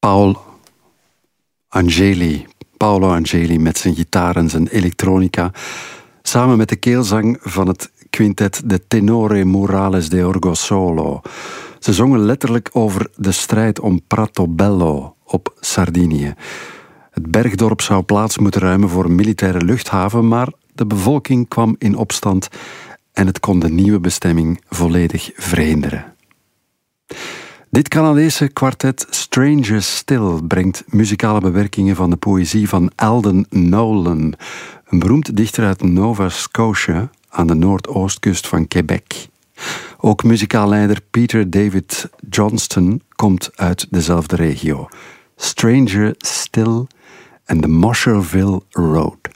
Paolo Angeli met zijn gitaar en zijn elektronica, samen met de keelzang van het quintet de Tenore Murales de Orgosolo. Ze zongen letterlijk over de strijd om Pratobello op Sardinië. Het bergdorp zou plaats moeten ruimen voor een militaire luchthaven, maar de bevolking kwam in opstand en het kon de nieuwe bestemming volledig verhinderen. Dit Canadese kwartet Stranger Still brengt muzikale bewerkingen van de poëzie van Alden Nolan, een beroemd dichter uit Nova Scotia aan de noordoostkust van Quebec. Ook muzikaal leider Peter David Johnston komt uit dezelfde regio. Stranger Still en the Mosherville Road.